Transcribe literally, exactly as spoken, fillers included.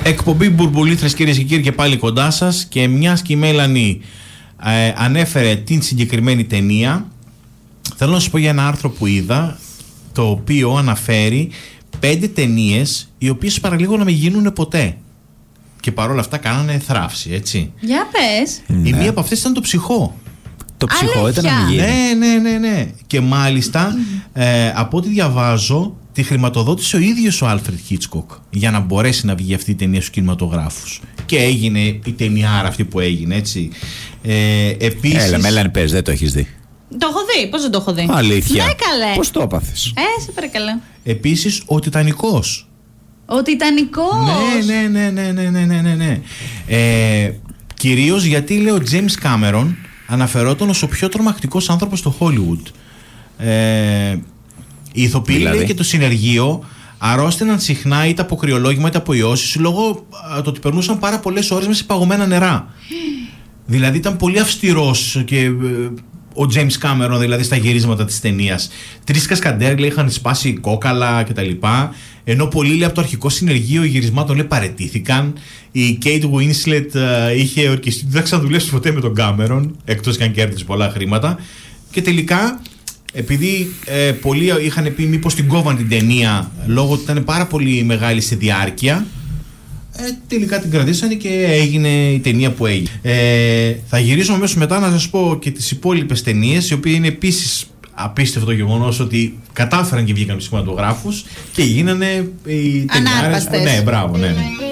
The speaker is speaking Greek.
Εκπομπή Μπουρμπουλήθρες, κυρίες και κύριοι, και πάλι κοντά σας. Και μιας και η Μέλανη ε, ανέφερε την συγκεκριμένη ταινία, θέλω να σας πω για ένα άρθρο που είδα, το οποίο αναφέρει πέντε ταινίες οι οποίες παραλίγο να μην γίνουν ποτέ. Και παρόλα αυτά κάνανε θράψη, έτσι. Για πες. Η Ναι. μία από αυτές ήταν το Ψυχό. Το Ψυχό ήταν να μην γίνει. Ναι, ναι, ναι, ναι. Και μάλιστα, ε, από ό,τι διαβάζω, τη χρηματοδότησε ο ίδιος ο Άλφρεντ Χίτσκοκ για να μπορέσει να βγει αυτή η ταινία στους κινηματογράφους. Και έγινε η ταινιάρα αυτή που έγινε, έτσι. Ε, επίσης... Έλα, Μέλανη, πες, δεν το έχεις δει. Το έχω δει, πώς δεν το έχω δει. Αλήθεια. Ναι, καλέ. Πώς το έπαθες? Ε, σε παρακαλώ. Επίσης, ο Τιτανικός. Ο Τιτανικός. Ναι, ναι, ναι, ναι, ναι, ναι, ναι, ναι. Ε, κυρίως γιατί, λέει, ο James Cameron αναφερόταν ως ο πιο τρομακτικός άνθρωπος στο Hollywood. Ε, οι ηθοποιοί, δηλαδή, λέει, και το συνεργείο αρρώστηναν συχνά είτε από κρυολόγημα είτε από ιώσεις λόγω α, το ότι περνούσαν πάρα πολλές ώρες μέσα σε παγωμένα νερά. Δηλαδή ήταν πολύ αυστηρός και ε, ο James Cameron, δηλαδή, στα γυρίσματα της ταινίας. Τρεις κασκαντέρ, λέει, είχαν σπάσει κόκαλα κτλ. Ενώ πολλοί, λέει, από το αρχικό συνεργείο γυρισμάτων, λέει, παραιτήθηκαν. Η Kate Winslet ε, είχε ορκιστεί, δεν θα ξαναδουλέψει ποτέ με τον Cameron, εκτός και αν κέρδισε πολλά χρήματα. Και τελικά, επειδή ε, πολλοί είχαν πει μήπως την κόβαν την ταινία λόγω ότι ήταν πάρα πολύ μεγάλη σε διάρκεια, ε, τελικά την κρατήσανε και έγινε η ταινία που έγινε. Ε, θα γυρίσω αμέσως μετά να σας πω και τις υπόλοιπες ταινίες, οι οποίες είναι επίσης απίστευτο γεγονός ότι κατάφεραν και βγήκαν στους κινηματογράφους και γίνανε οι ταινιάρες. Ανάρπαστες. Ναι, μπράβο, ναι, ναι.